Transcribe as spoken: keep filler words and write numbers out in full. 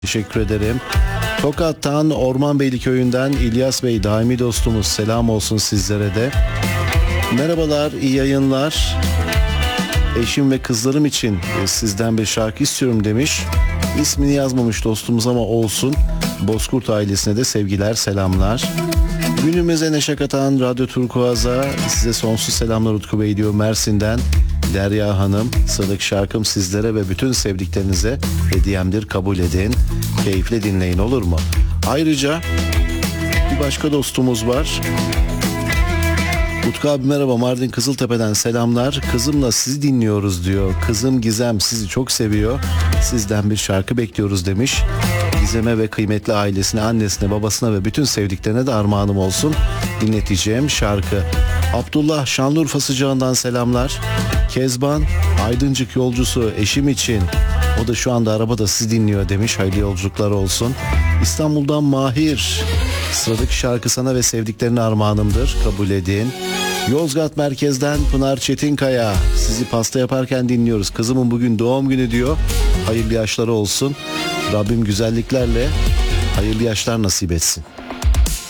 Teşekkür ederim. Tokat'tan Ormanbeyli köyünden İlyas Bey, daimi dostumuz, selam olsun sizlere de. Merhabalar, iyi yayınlar. Eşim ve kızlarım için sizden bir şarkı istiyorum demiş. İsmini yazmamış dostumuz ama olsun. Bozkurt ailesine de sevgiler, selamlar. Günümüze neşe katan Radyo Turkuaz'a size sonsuz selamlar Utku Bey diyor Mersin'den Derya Hanım. Sıradaki şarkım sizlere ve bütün sevdiklerinize hediyemdir, kabul edin. Keyifle dinleyin, olur mu? Ayrıca bir başka dostumuz var. Utku abi merhaba, Mardin Kızıltepe'den selamlar. Kızımla sizi dinliyoruz diyor. Kızım Gizem sizi çok seviyor. Sizden bir şarkı bekliyoruz demiş. Gizem'e ve kıymetli ailesine, annesine, babasına ve bütün sevdiklerine de armağanım olsun dinleteceğim şarkı. Abdullah Şanlıurfa sıcağından selamlar. Kezban Aydıncık yolcusu eşim için, o da şu anda arabada sizi dinliyor demiş. Hayırlı yolculuklar olsun. İstanbul'dan Mahir, sıradaki şarkı sana ve sevdiklerine armağanımdır, kabul edin. Yozgat merkezden Pınar Çetinkaya, sizi pasta yaparken dinliyoruz. Kızımın bugün doğum günü diyor. Hayırlı yaşları olsun. Rabbim güzelliklerle hayırlı yaşlar nasip etsin.